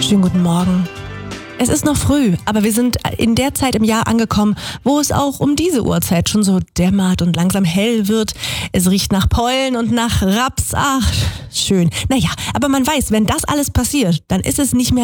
Schönen guten Morgen. Es ist noch früh, aber wir sind in der Zeit im Jahr angekommen, wo es auch um diese Uhrzeit schon so dämmert und langsam hell wird. Es riecht nach Pollen und nach Raps. Ach, schön. Naja, aber man weiß, wenn das alles passiert, dann ist es nicht mehr